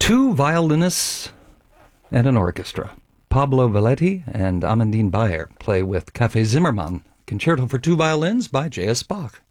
Two violinists and an orchestra. Pablo Valetti and Amandine Bayer play with Café Zimmermann, Concerto for Two Violins by J.S. Bach.